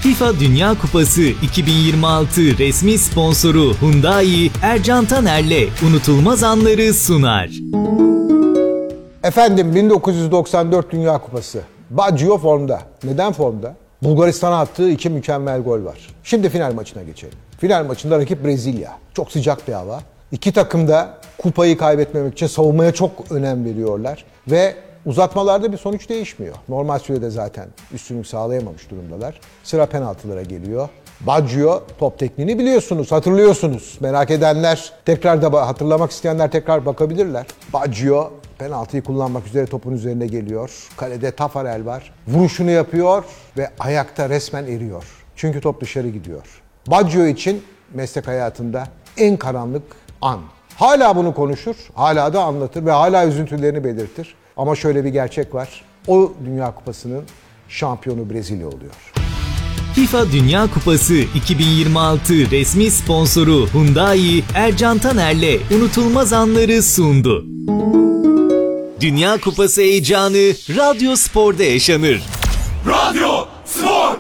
FIFA Dünya Kupası 2026 resmi sponsoru Hyundai, Ercan Taner'le unutulmaz anları sunar. Efendim 1994 Dünya Kupası. Baggio formda. Neden formda? Bulgaristan'a attığı 2 mükemmel gol var. Şimdi final maçına geçelim. Final maçında rakip Brezilya. Çok sıcak bir hava. İki takım da kupayı kaybetmemek için savunmaya çok önem veriyorlar. Ve uzatmalarda bir sonuç değişmiyor. Normal sürede zaten üstünlük sağlayamamış durumdalar. Sıra penaltılara geliyor. Baggio top tekniğini biliyorsunuz, hatırlıyorsunuz. Merak edenler, tekrar da hatırlamak isteyenler tekrar bakabilirler. Baggio penaltıyı kullanmak üzere topun üzerine geliyor. Kalede Tafarel var. Vuruşunu yapıyor ve ayakta resmen eriyor. Çünkü top dışarı gidiyor. Baggio için meslek hayatında en karanlık an. Hala bunu konuşur, hala da anlatır ve hala üzüntülerini belirtir. Ama şöyle bir gerçek var. O Dünya Kupası'nın şampiyonu Brezilya oluyor. FIFA Dünya Kupası 2026 resmi sponsoru Hyundai, Ercan Taner'le unutulmaz anları sundu. Dünya Kupası heyecanı Radyo Spor'da yaşanır. Radyo Spor!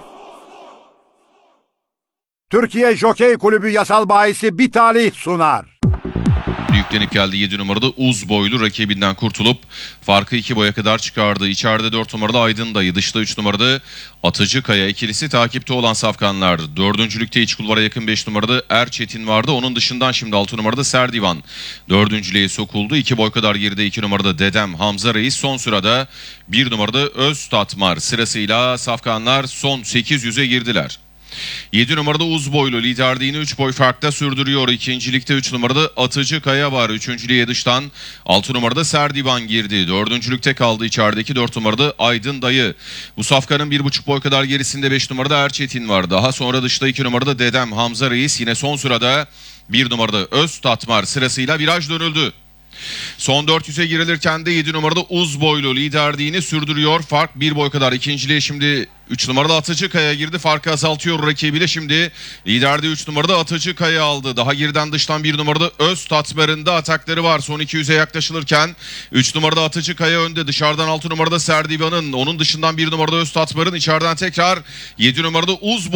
Türkiye Jokey Kulübü yasal bahisi bir talih sunar. Yüklenip geldi 7 numarada Uz boylu rakibinden kurtulup farkı 2 boya kadar çıkardı. İçeride 4 numarada Aydın Dayı, dışta 3 numarada Atıcı Kaya ikilisi takipte olan safkanlar. Dördüncülükte iç kulvara yakın 5 numarada Erçetin vardı. Onun dışından şimdi 6 numarada Serdivan dördüncülüğe sokuldu. 2 boy kadar geride 2 numarada Dedem Hamza Reis. Son sırada 1 numarada Öztatmar sırasıyla safkanlar son 800'e girdiler. 7 numarada Uz boylu liderliğini 3 boy farkta sürdürüyor. İkincilikte 3 numarada Atıcı Kaya var. Üçüncülüğe dıştan 6 numarada Serdivan girdi. Dördüncülükte kaldı içerideki 4 numarada Aydın Dayı. Bu safkanın 1,5 boy kadar gerisinde 5 numarada Erçetin var. Daha sonra dışta 2 numarada Dedem Hamza Reis. Yine son sırada 1 numarada Öztatmar sırasıyla viraj dönüldü. Son 400'e girilirken de 7 numarada Uz boylu liderliğini sürdürüyor. Fark 1 boy kadar. İkinciliğe şimdi 3 numarada Atıcı Kaya girdi. Farkı azaltıyor rakibiyle. Şimdi liderde 3 numarada Atıcı Kaya aldı. Daha geriden dıştan 1 numarada Öztatmar'ın da atakları var. Son 200'e yaklaşılırken 3 numarada Atıcı Kaya önde. Dışarıdan 6 numarada Serdivan'ın. Onun dışından 1 numarada Öztatmar'ın. İçeriden tekrar 7 numarada Uz